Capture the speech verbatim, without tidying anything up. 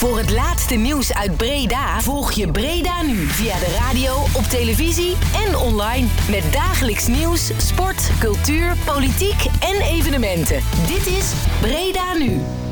Voor het laatste nieuws uit Breda volg je Breda Nu via de radio, op televisie en online. Met dagelijks nieuws, sport, cultuur, politiek en evenementen. Dit is Breda Nu.